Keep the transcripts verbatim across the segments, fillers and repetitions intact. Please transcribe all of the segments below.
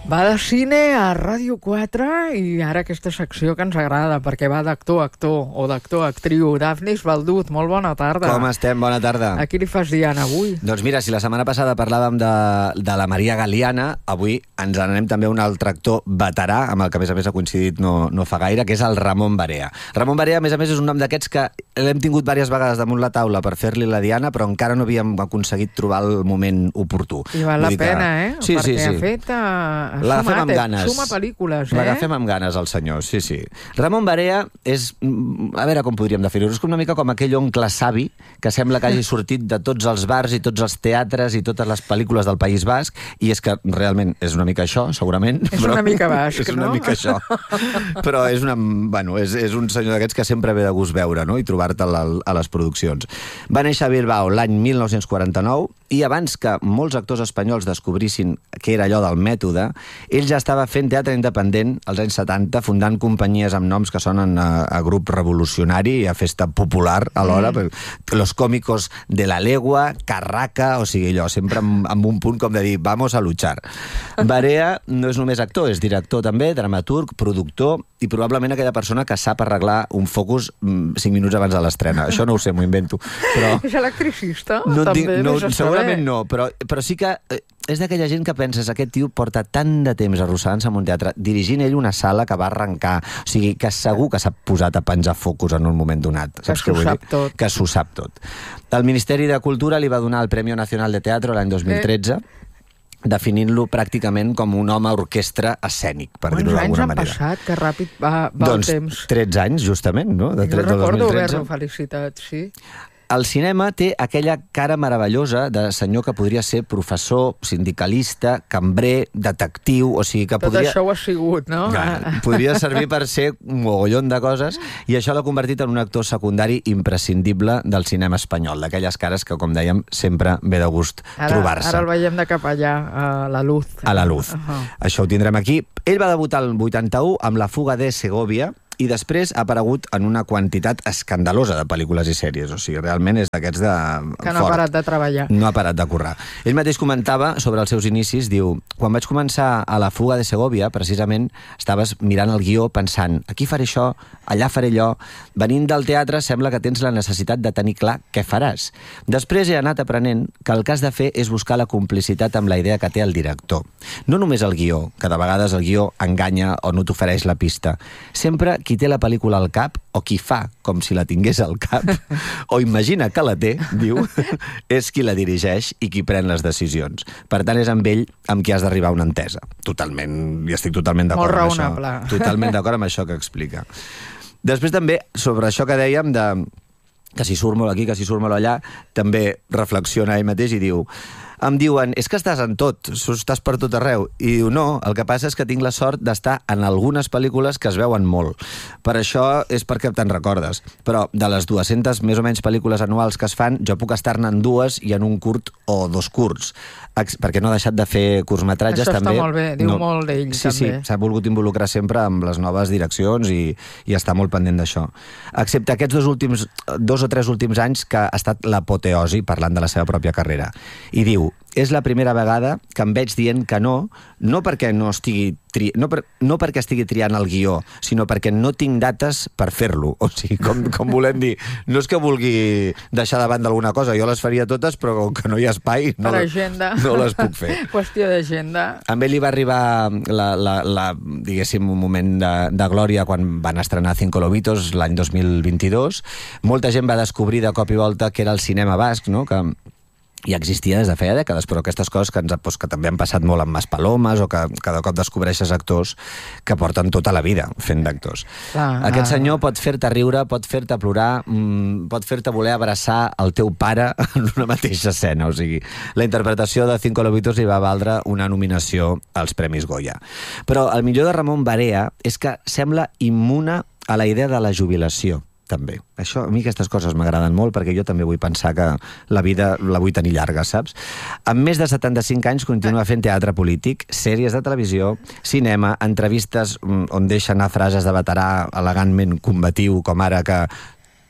Va de cine a Ràdio quatre i ara aquesta secció que ens agrada perquè va d'actor a actor o d'actor a actriu. Dafnis Baldut, molt bona tarda. Com estem? Bona tarda. A qui li fas Diana avui? Doncs mira, si la setmana passada parlàvem de, de la Maria Galiana, avui ens anem també a un altre actor veterà, amb el que a més a més ha coincidit no, no fa gaire, que és el Ramon Barea. Ramon Barea, a més a més, és un nom d'aquests que l'hem tingut diverses vegades damunt la taula per fer-li la Diana, però encara no havíem aconseguit trobar el moment oportú. I val la pena, que... eh? Sí, perquè sí, sí. ha fet... Uh... L'agafem amb ganes. Suma pel·lícules, eh? L'agafem amb ganes, el senyor, sí, sí. Ramon Barea és... A veure com podríem definir-ho. És una mica com aquell oncle savi que sembla que hagi sortit de tots els bars i tots els teatres i totes les pel·lícules del País Basc, i és que realment és una mica això, segurament. És però... una mica basc, és una no? mica això. Però és, una... bueno, és, és un senyor d'aquests que sempre ve de gust veure, no? I trobar-te'l a les produccions. Va néixer a Bilbao l'any mil nou-cents quaranta-nou i abans que molts actors espanyols descobrissin què era allò del mètode, ell ja estava fent teatre independent als anys setanta, fundant companyies amb noms que sonen a, a grup revolucionari i a festa popular alhora. Mm. Los Cómicos de la Legua, Carraca, o sigui, allò, sempre amb, amb un punt com de dir, vamos a luchar. Barea no és només actor, és director també, dramaturg, productor i probablement aquella persona que sap arreglar un focus cinc minuts abans de l'estrena. Això no ho sé, m'ho invento. Però... És electricista? No també, dic, no, segurament saber. no, però, però sí que és d'aquella gent que penses, aquest tio porta tant de temps arrossegant-se en un teatre, dirigint ell una sala que va arrencar, o sigui, que segur que s'ha posat a penjar focus en un moment donat. Que s'ho sap tot. Que s'ho sap tot. El Ministeri de Cultura li va donar el Premi Nacional de Teatro l'any dos mil tretze, eh. definint-lo pràcticament com un home orquestra escènic, per dir-ho d'alguna manera. Quants anys han passat? Que ràpid va, va doncs, el temps. tretze anys, justament, no? De jo recordo dos mil tretze. haver-lo felicitat, sí. El cinema té aquella cara meravellosa de senyor que podria ser professor, sindicalista, cambrer, detectiu, o sigui que Tot podria... això ho ha sigut, no? Ja, podria servir per ser un mogollon de coses, i això l'ha convertit en un actor secundari imprescindible del cinema espanyol, d'aquelles cares que, com dèiem, sempre ve de gust trobar-se. Ara el veiem de cap allà, a la Luz. A la Luz. Uh -huh. Això ho tindrem aquí. Ell va debutar el vuitanta-u amb La fuga de Segovia, i després ha aparegut en una quantitat escandalosa de pel·lícules i sèries. O sigui, realment és d'aquests de... Que no fort. ha parat de treballar. No ha parat de currar. Ell mateix comentava sobre els seus inicis, diu, quan vaig començar a La fuga de Segovia, precisament estaves mirant el guió pensant, aquí faré això, allà faré allò. Venint del teatre sembla que tens la necessitat de tenir clar què faràs. Després he anat aprenent que el que has de fer és buscar la complicitat amb la idea que té el director. No només el guió, que de vegades el guió enganya o no t'ofereix la pista. Sempre qui té la pel·lícula al cap, o qui fa com si la tingués al cap, o imagina que la té, diu, és qui la dirigeix i qui pren les decisions. Per tant, és amb ell amb qui has d'arribar a una entesa. Totalment, i estic totalment d'acord amb això. Molt raonable. Totalment d'acord amb això que explica. Després també, sobre això que dèiem de que si surt molt aquí, que si surt molt allà, també reflexiona ell mateix i diu, em diuen, és que estàs en tot, estàs per tot arreu. I diu, no, el que passa és que tinc la sort d'estar en algunes pel·lícules que es veuen molt. Per això és perquè te'n recordes. Però de les dues-centes més o menys pel·lícules anuals que es fan, jo puc estar-ne en dues i en un curt o dos curts. Perquè no ha deixat de fer curtmetratges, també. Això està molt bé, diu no, molt d'ell, sí, també. Sí, s'ha volgut involucrar sempre amb les noves direccions i, i està molt pendent d'això. Excepte aquests dos últims, dos o tres últims anys que ha estat l'apoteosi parlant de la seva pròpia carrera. I diu, és la primera vegada que em veig dient que no, no perquè no estigui tri... no, per... no perquè estigui triant el guió, sinó perquè no tinc dates per fer-lo. O sigui, com, com volem dir, no és que vulgui deixar de banda alguna cosa, jo les faria totes, però com que no hi ha espai, no, per agenda. no les puc fer. Qüestió d'agenda. A ell li va arribar la, la, la, diguéssim, un moment de, de glòria quan van estrenar Cinco Lobitos l'any dos mil vint-i-dos. Molta gent va descobrir de cop i volta que era el cinema basc, no?, que ja existia des de feia dècades, però aquestes coses que, ens, doncs, que també han passat molt amb Maspalomes o que cada cop descobreixes actors que porten tota la vida fent d'actors. Ah, Aquest ah. senyor pot fer-te riure, pot fer-te plorar, mmm, pot fer-te voler abraçar el teu pare en una mateixa escena. O sigui, la interpretació de Cinco Lobitos li va valdre una nominació als Premis Goya. Però el millor de Ramon Barea és que sembla immune a la idea de la jubilació. També. Això, a mi aquestes coses m'agraden molt perquè jo també vull pensar que la vida la vull tenir llarga, saps? Amb més de setanta-cinc anys continua fent teatre polític, sèries de televisió, cinema, entrevistes on deixa anar frases de veterà elegantment combatiu, com ara que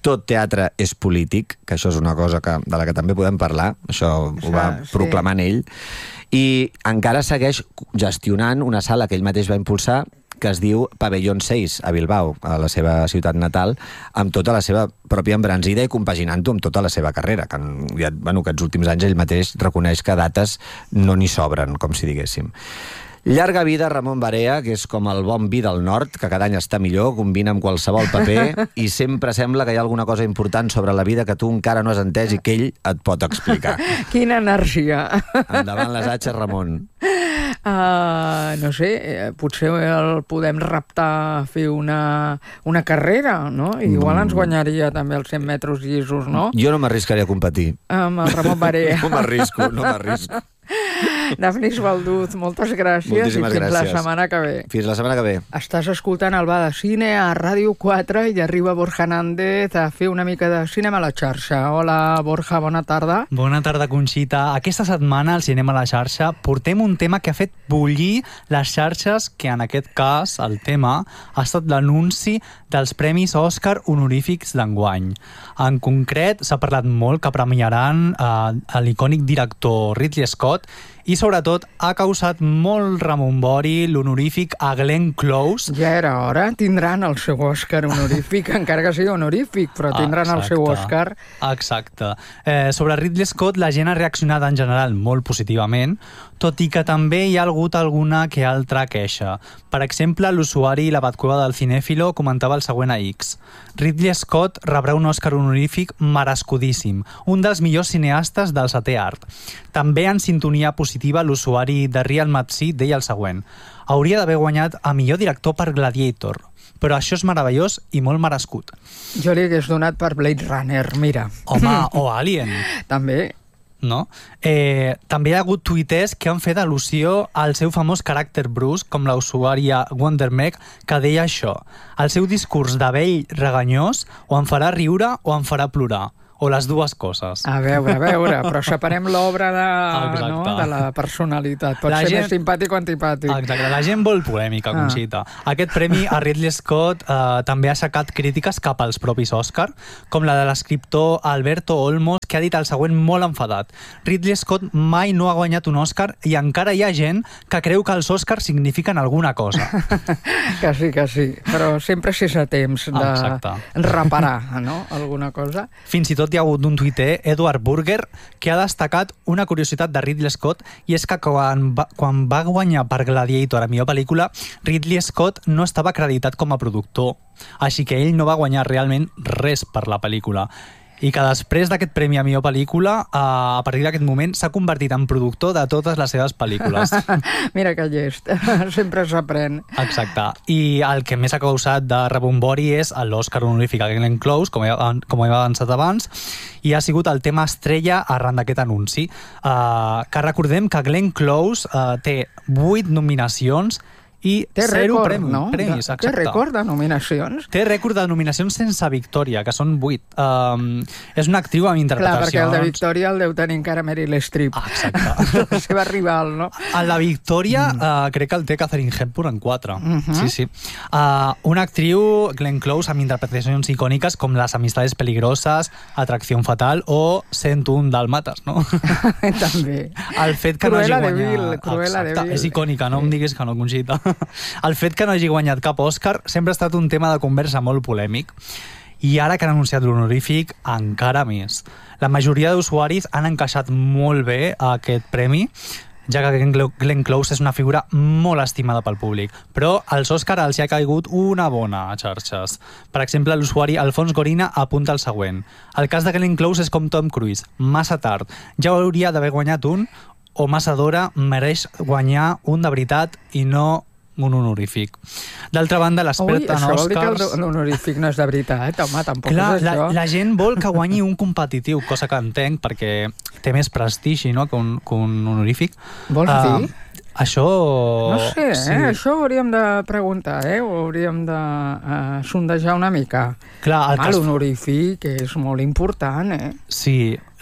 tot teatre és polític, que això és una cosa que, de la que també podem parlar, això ho va sí. proclamant ell, i encara segueix gestionant una sala que ell mateix va impulsar, que es diu Pavellón seis, a Bilbao, a la seva ciutat natal, amb tota la seva pròpia embranzida i compaginant-ho amb tota la seva carrera, que, ja, bueno, que els últims anys ell mateix reconeix que dates no n'hi sobren, com si diguéssim. Llarga vida Ramon Barea, que és com el bon vi del nord, que cada any està millor, combina amb qualsevol paper i sempre sembla que hi ha alguna cosa important sobre la vida que tu encara no has entès i que ell et pot explicar. Quina energia! Endavant les atxes, Ramon. Uh, no sé, potser el podem reptar a fer una, una carrera, no? Igual ens guanyaria també els cent metres llisos, no? Jo no m'arriscaria a competir. Amb el Ramon Barea. No m'arrisco, no m'arrisco. Dafnis Balduz, moltes gràcies. Moltíssimes i fins gràcies. la setmana que ve. Fins la setmana que ve. Estàs escoltant el Va de Cine a Ràdio quatre i arriba Borja Nández a fer una mica de cinema a la xarxa. Hola, Borja, bona tarda. Bona tarda, Conxita. Aquesta setmana al Cinema a la xarxa portem un tema que ha fet bullir les xarxes, que en aquest cas el tema ha estat l'anunci dels Premis Òscar honorífics d'enguany. En concret, s'ha parlat molt que premiaran eh, l'icònic director Ridley Scott i, sobretot, ha causat molt remombori l'honorífic a Glenn Close. Ja era hora. Tindran el seu Òscar honorífic, encara que sigui honorífic, però tindran Exacte. el seu Òscar. Exacte. Eh, sobre Ridley Scott, la gent ha reaccionat en general molt positivament, tot i que també hi ha hagut alguna que altra queixa. Per exemple, l'usuari La Batcueva del Cinéfilo comentava el següent a X. Ridley Scott rebrà un Òscar honorífic merescudíssim, un dels millors cineastes del setè art. També en sintonia positiva, l'usuari de Real Mapsy deia el següent. Hauria d'haver guanyat a millor director per Gladiator, però això és meravellós i molt merescut. Jo li hagués donat per Blade Runner, mira. Home, o Alien. També. No? Eh, també hi ha hagut tuiters que han fet al·lusió al seu famós caràcter brusc, com la usuària Wondermeg, que deia això. El seu discurs de vell reganyós o em farà riure o em farà plorar. O les dues coses. A veure, a veure, però separem l'obra de, no, de la personalitat. Pot la ser gent... més simpàtic o antipàtic. Exacte, la gent vol polèmica, ah. Conxita. Aquest premi a Ridley Scott eh, també ha aixecat crítiques cap als propis Òscar, com la de l'escriptor Alberto Olmos, que ha dit el següent molt enfadat. Ridley Scott mai no ha guanyat un Òscar i encara hi ha gent que creu que els Òscars signifiquen alguna cosa. Que sí, que sí, però sempre si és a temps de Exacte. reparar, no?, alguna cosa. Fins i tot hi ha hagut un tuiter, Edward Burger, que ha destacat una curiositat de Ridley Scott, i és que quan va, quan va guanyar per Gladiator a millor pel·lícula, Ridley Scott no estava acreditat com a productor, així que ell no va guanyar realment res per la pel·lícula. I que després d'aquest premi a millor pel·lícula, a partir d'aquest moment s'ha convertit en productor de totes les seves pel·lícules. Mira que llest, sempre s'aprèn. Exacte. I el que més ha causat de rebombori és l'Òscar honorífic a Glenn Close, com he, com he avançat abans, i ha sigut el tema estrella arran d'aquest anunci. Uh, que recordem que Glenn Close uh, té vuit nominacions i té zero rècord, premi, no? premis. Té rècord de nominacions? Té rècord de nominacions sense victòria, que són vuit. Um, és una actriu amb interpretacions... Clar, perquè el de Victòria el deu tenir encara Meryl Streep. Ah, exacte. La seva rival, no? El de Victòria mm. uh, crec que el té Katharine Hepburn en quatre. Uh -huh. Sí, sí. Uh, una actriu, Glenn Close, amb interpretacions icòniques com Las amistades peligroses, Atracción fatal o cent un dàlmates, no? També. El fet que Cruella no hagi de guanyat... Vil, Cruella de Vil. És icònica, no sí. em diguis que no, Conxita. El fet que no hagi guanyat cap Òscar sempre ha estat un tema de conversa molt polèmic. I ara que han anunciat l'honorífic, encara més. La majoria d'usuaris han encaixat molt bé a aquest premi, ja que Glenn Close és una figura molt estimada pel públic. Però als Òscar els hi ha caigut una bona a xarxes. Per exemple, l'usuari Alfons Gorina apunta el següent. El cas de Glenn Close és com Tom Cruise, massa tard. Ja hauria d'haver guanyat un, o massa d'hora mereix guanyar un de veritat i no un honorífic. D'altra banda, l'expert en Òscars... Això vol dir que l'honorífic no és de veritat, home, tampoc Clar, és això. La, la gent vol que guanyi un competitiu, cosa que entenc, perquè té més prestigi, no?, que un, que un honorífic. Vols uh, dir? Això... No sé, eh? Sí. Això ho hauríem de preguntar, eh? Ho hauríem de uh, sondejar una mica. Clar, el ah, cas... l'honorífic és molt important, eh? Sí,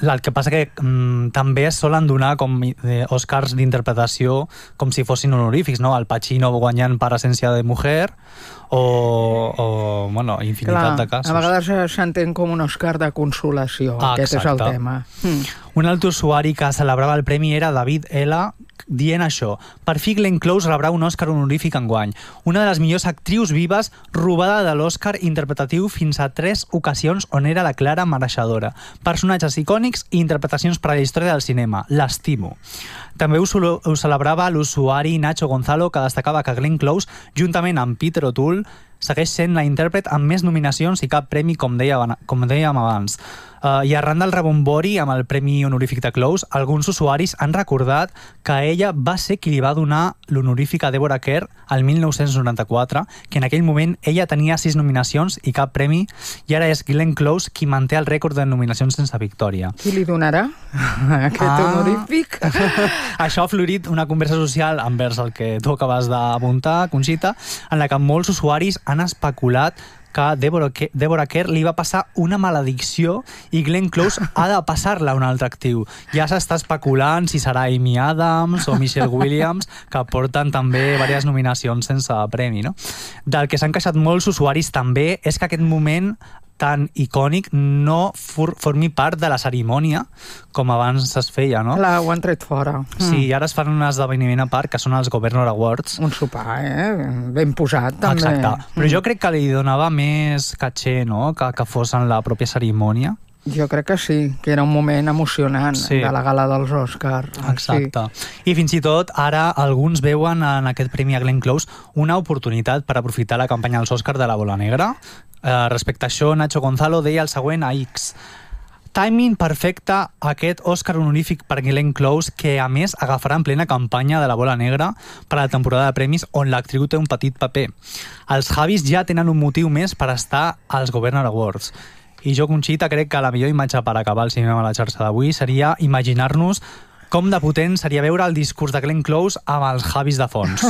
el que passa que mm, també es solen donar com eh, Oscars d'interpretació com si fossin honorífics, no? El Pacino guanyant per Essència de Mujer o, o bueno, infinitat Clar, de casos. a vegades s'entén com un Oscar de consolació. Ah, Aquest exacte. és el tema. Mm. Un altre usuari que celebrava el premi era David L, dient això: per fi Glenn Close rebrà un Òscar honorífic enguany. Una de les millors actrius vives robada de l'Òscar interpretatiu fins a tres ocasions on era la clara mereixedora. Personatges icònics i interpretacions per a la història del cinema. L'estimo. També ho, ho celebrava l'usuari Nacho Gonzalo, que destacava que Glenn Close, juntament amb Peter O'Toole, segueix sent la intèrpret amb més nominacions i cap premi, com, deia, com dèiem abans. Uh, I arran del rebombori amb el Premi Honorífic de Close, alguns usuaris han recordat que ella va ser qui li va donar l'honorífic a Deborah Kerr el mil nou-cents noranta-quatre, que en aquell moment ella tenia sis nominacions i cap premi, i ara és Glenn Close qui manté el rècord de nominacions sense victòria. Qui li donarà aquest Ah. honorífic? Això ha florit una conversa social envers el que tu acabes d'apuntar, Conxita, en la que molts usuaris han especulat que Deborah, Deborah Kerr li va passar una maledicció i Glenn Close ha de passar-la a un altre actiu. Ja s'està especulant si serà Amy Adams o Michelle Williams, que porten també diverses nominacions sense premi, no? Del que s'han queixat molts usuaris també és que aquest moment tan icònic no for, formi part de la cerimònia com abans es feia, no? Clar, ho han tret fora. Sí, i ara es fan un esdeveniment a part que són els Governor Awards. Un sopar, eh? Ben posat, també. Exacte. Però jo crec que li donava més caché, no?, que, que fos en la pròpia cerimònia. Jo crec que sí, que era un moment emocionant Sí. de la gala dels Oscars. Exacte. I fins i tot ara alguns veuen en aquest premi a Glenn Close una oportunitat per aprofitar la campanya dels Oscars de la Bola Negra. Eh, respecte a això, Nacho Gonzalo deia el següent a X: timing perfecte aquest Òscar honorífic per Glenn Close, que a més agafarà en plena campanya de la Bola Negra per a la temporada de premis on l'actriu té un petit paper. Els Javis ja tenen un motiu més per estar als Governor Awards. I jo, Conxita, crec que la millor imatge per acabar el cinema a la xarxa d'avui seria imaginar-nos com de potent seria veure el discurs de Glenn Close amb els Javis de fons.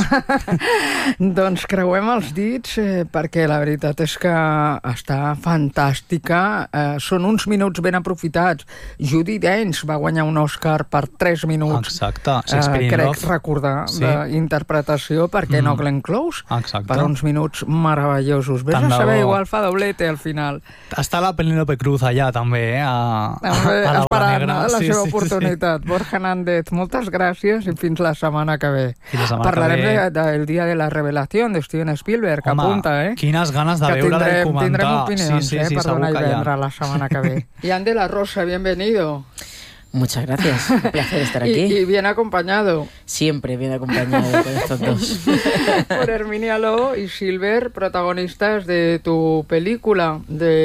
Doncs creuem els dits eh, perquè la veritat és que està fantàstica. Eh, són uns minuts ben aprofitats. Judi Dench va guanyar un Òscar per tres minuts. Exacte. Shakespeare eh, in crec Love. recordar Sí. d'interpretació, per què Mm. no Glenn Close? Exacte. Per uns minuts meravellosos. Vés Tant a de saber, bo. igual fa doblete al final. Està la Penélope Cruz allà, també, eh? A, També, a la Bola esperant Negra. la Sí, seva sí, oportunitat. Borja Nández, moltes gràcies i fins la setmana que ve. Fins la setmana Parlarem que ve. de, del dia de la revelació de Steven Spielberg, que Home, apunta, eh? quines ganes de que veure-la i tindrem, comentar. tindrem opinions, sí, sí, eh, sí, per segur donar i que hi ha. vendre la setmana que ve. Ian de la Rosa, bienvenido. Muchas gracias, un placer estar aquí. Y, y bien acompañado. Siempre bien acompañado con estos dos. Por Herminia Lo y Silver, protagonistas de tu película,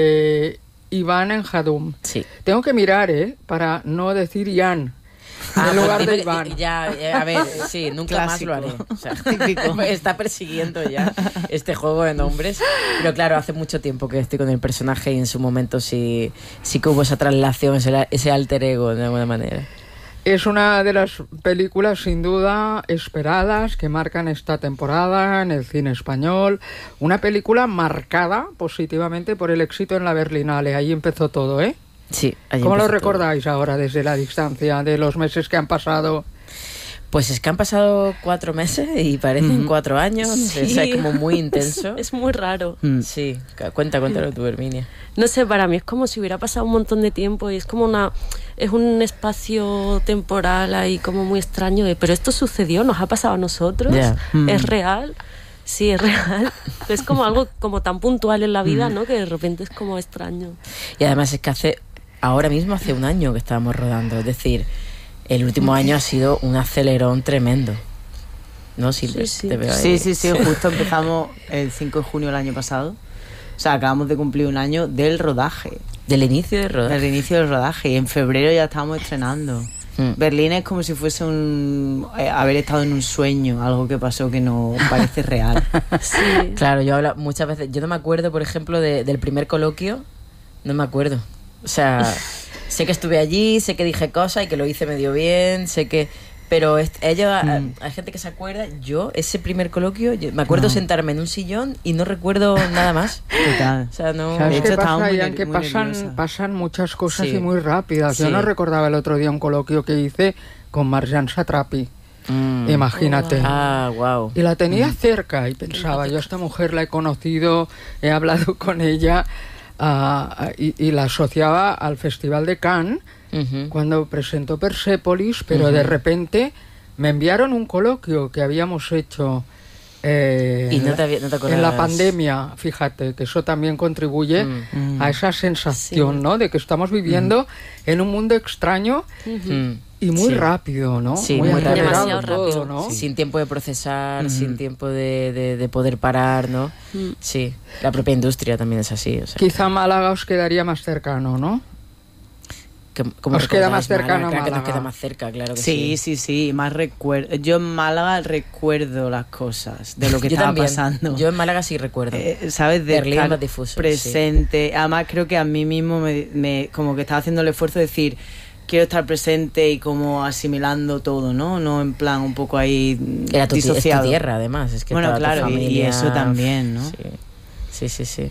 de Iván en Jadum. Sí. Tengo que mirar, ¿eh? Para no decir Ian. Ah, en lugar pues de dime- Iván. Ya, eh, a ver, sí, nunca más lo haré. O sea, me está persiguiendo ya este juego de nombres. Pero claro, hace mucho tiempo que estoy con el personaje y en su momento sí, sí que hubo esa traslación, ese, ese alter ego de alguna manera. Es una de las películas sin duda esperadas que marcan esta temporada en el cine español. Una película marcada positivamente por el éxito en la Berlinale. Ahí empezó todo, ¿eh? Sí, ahí ¿Cómo lo empezó todo. recordáis ahora desde la distancia de los meses que han pasado? Pues es que han pasado cuatro meses y parecen Mm. cuatro años. Sí. O sea, es como muy intenso. Es, es muy raro. Mm. Sí, cu- cuenta, cuéntalo tú, Herminia. No sé, para mí es como si hubiera pasado un montón de tiempo y es como una... Es un espacio temporal ahí como muy extraño de, pero esto sucedió, nos ha pasado a nosotros, Ya. Mm. es real. Sí, es real. Es como algo como tan puntual en la vida, ¿no? Que de repente es como extraño. Y además es que hace, ahora mismo hace un año que estábamos rodando. Es decir, el último año ha sido un acelerón tremendo. ¿No, Silvia? Sí, sí. Te veo ahí. Sí, sí, sí, justo empezamos el cinco de junio del año pasado. O sea, acabamos de cumplir un año del rodaje, Del inicio de rodaje. del inicio del rodaje. Y en febrero ya estábamos estrenando. Mm. Berlín es como si fuese un eh, haber estado en un sueño, algo que pasó que no parece real. Sí. Claro, yo hablo muchas veces. Yo no me acuerdo, por ejemplo, de- del primer coloquio. No me acuerdo. O sea, sé que estuve allí, sé que dije cosas y que lo hice medio bien, sé que. Pero est- ella, Mm. hay gente que se acuerda, yo, ese primer coloquio, yo- me acuerdo No. sentarme en un sillón y no recuerdo nada más. Total. O sea, no... ¿Sabes De hecho, qué estaba pasa, muy Ian? ner- Que muy pasan, nerviosa. pasan muchas cosas Sí. y muy rápidas. Yo Sí. no recordaba el otro día un coloquio que hice con Marjan Satrapi. Mm. Imagínate. Ah, wow. Y la tenía cerca y pensaba, yo a esta mujer la he conocido, he hablado con ella ah, y, y la asociaba al Festival de Cannes cuando presentó Persépolis, pero de repente me enviaron un coloquio que habíamos hecho eh, Y no te había- no te en la acordabas. pandemia, fíjate, que eso también contribuye Mm. a esa sensación, Sí. ¿no? De que estamos viviendo en un mundo extraño Mm. y muy Sí. rápido, ¿no? Sí, muy muy rápido. acelerado Demasiado todo, rápido. ¿no? Sin tiempo de procesar, sin tiempo de, de- de poder parar, ¿no? Sí, la propia industria también es así. O sea, Quizá Málaga os quedaría más cercano, ¿no? que- ¿cómo Os queda recordáis más cercano Málaga? Claro que nos Málaga. queda más cerca, claro que Sí, sí. sí, sí, más recuerdo. Yo en Málaga recuerdo las cosas de lo que Yo estaba también. pasando. Yo en Málaga sí recuerdo. Eh, ¿Sabes? De Berlín estar más difuso, presente. Además, creo que a mí mismo me, me- como que estaba haciendo el esfuerzo de decir, quiero estar presente y como asimilando todo, ¿no? No en plan un poco ahí Era tu, ti- es tu disociado. tierra, además. Es que Bueno, toda tu claro, y- y familia- eso también, ¿no? Sí, sí, sí. sí.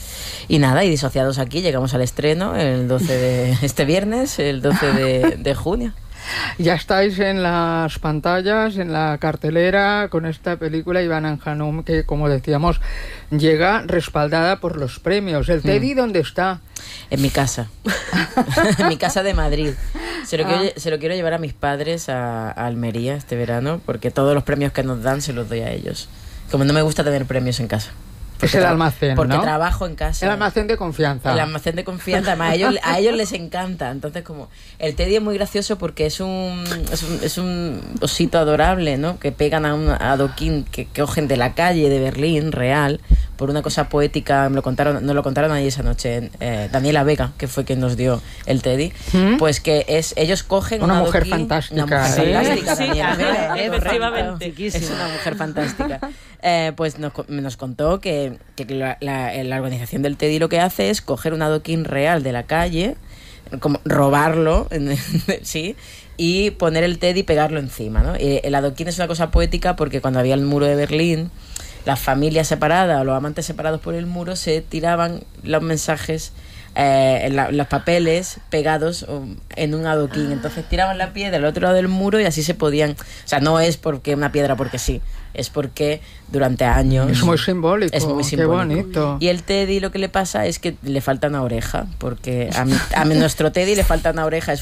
Y nada, y disociados aquí, llegamos al estreno el doce de este viernes, el doce de, de junio. Ya estáis en las pantallas, en la cartelera, con esta película Iván Hanum, que como decíamos, llega respaldada por los premios. ¿El Teddy dónde está? En mi casa. En mi casa de Madrid. Se lo, Ah. quiero, se lo quiero llevar a mis padres a, a Almería este verano, porque todos los premios que nos dan se los doy a ellos. Como no me gusta tener premios en casa. Es el tra- almacén, Porque ¿no? trabajo en casa. El almacén de confianza. El almacén de confianza, además a ellos, a ellos les encanta. Entonces, como el Teddy es muy gracioso porque es un, es un, es un osito adorable, ¿no? Que pegan a un adoquín que, que cogen de la calle de Berlín, real, por una cosa poética. Me lo contaron, nos lo contaron ahí esa noche, eh, Daniela Vega, que fue quien nos dio el Teddy. ¿Mm? Pues que es, ellos cogen Una un mujer adoquín- fantástica, Una mujer ¿eh? fantástica, Sí, Daniela Vega, ¿eh? efectivamente. Es una mujer fantástica. Eh, pues nos, co- nos contó que, que la, la- la organización del Teddy lo que hace es coger un adoquín real de la calle, como robarlo, en- sí, y poner el Teddy y pegarlo encima, ¿no? Y el adoquín es una cosa poética porque cuando había el muro de Berlín, las familias separadas o los amantes separados por el muro se tiraban los mensajes, eh, en la- los papeles pegados um, en un adoquín. Entonces tiraban la piedra al otro lado del muro y así se podían... O sea, no es porque una piedra porque sí, es porque durante años... Es muy simbólico. Es muy Qué simbólico. bonito. Y el Teddy lo que le pasa es que le falta una oreja, porque a, mi- a mi- nuestro Teddy le falta una oreja. Es